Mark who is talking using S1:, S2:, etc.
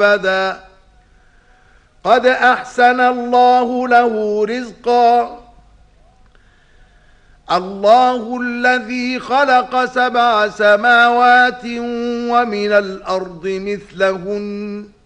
S1: بدا قد أحسن الله له رزقا الله الذي خلق 7 سماوات ومن الأرض مثلهن